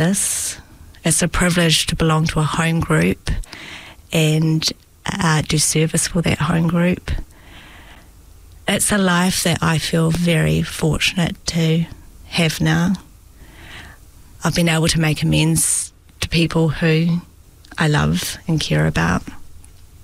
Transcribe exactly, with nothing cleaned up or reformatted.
this. It's a privilege to belong to a home group and uh, do service for that home group. It's a life that I feel very fortunate to have now. I've been able to make amends to people who I love and care about.